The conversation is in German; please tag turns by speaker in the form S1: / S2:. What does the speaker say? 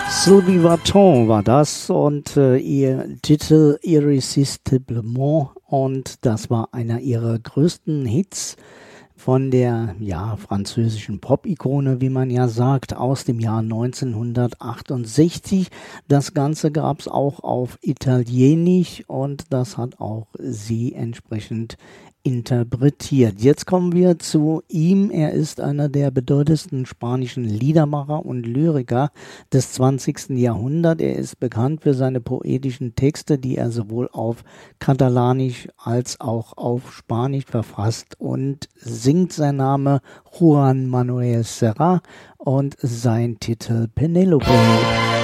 S1: Sylvie Vartan war das und ihr Titel Irrésistiblement, und das war einer ihrer größten Hits von der französischen Pop-Ikone, wie man ja sagt, aus dem Jahr 1968. Das Ganze gab es auch auf Italienisch und das hat auch sie entsprechend interpretiert. Jetzt kommen wir zu ihm. Er ist einer der bedeutendsten spanischen Liedermacher und Lyriker des 20. Jahrhunderts. Er ist bekannt für seine poetischen Texte, die er sowohl auf Katalanisch als auch auf Spanisch verfasst und singt. Sein Name Juan Manuel Serrat und sein Titel Penélope.